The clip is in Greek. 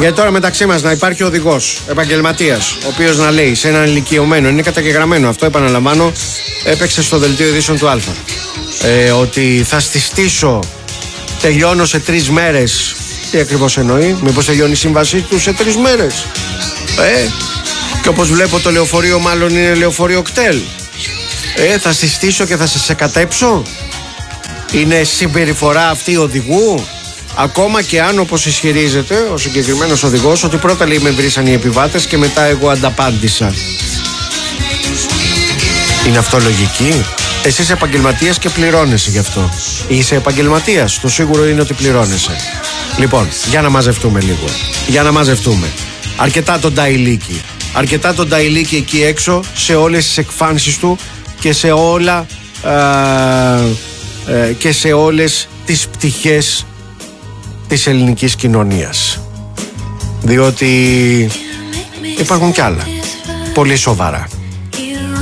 Γιατί τώρα μεταξύ μας να υπάρχει οδηγός, επαγγελματίας, ο οποίος να λέει σε έναν ηλικιωμένο, είναι καταγεγραμμένο αυτό, επαναλαμβάνω, έπαιξε στο δελτίο ειδήσεων του Α, ότι θα στιστήσω, τελειώνω σε 3 μέρες. Τι ακριβώς εννοεί, μήπως τελειώνει η σύμβασή του σε 3 μέρες? Και όπως βλέπω το λεωφορείο μάλλον είναι λεωφορείο κτέλ. Θα συστήσω και θα σε κατέψω. Είναι συμπεριφορά αυτή οδηγού? Ακόμα και αν, όπως ισχυρίζεται ο συγκεκριμένος οδηγός, ότι πρώτα λέει με βρίσαν οι επιβάτες και μετά εγώ ανταπάντησα. Είναι αυτό λογική? Εσύ είσαι επαγγελματίας και πληρώνεσαι γι' αυτό. Είσαι επαγγελματίας, το σίγουρο είναι ότι πληρώνεσαι. Λοιπόν, για να μαζευτούμε λίγο. Για να μαζευτούμε. Αρκετά τον Νταϊλίκη. Αρκετά τον Νταϊλίκη εκεί έξω, σε όλες τις εκφάνσεις του και σε όλα και σε όλες τις πτυχές της ελληνικής κοινωνίας. Διότι υπάρχουν κι άλλα πολύ σοβαρά.